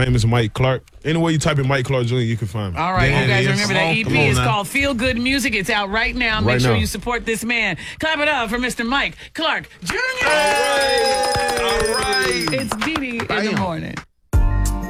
famous Mike Clark. Anywhere you type in Mike Clark Jr., you can find me. All right, you guys remember that EP is now. called Feel Good Music. It's out right now. Make sure you support this man. Clap it up for Mr. Mike Clark Jr.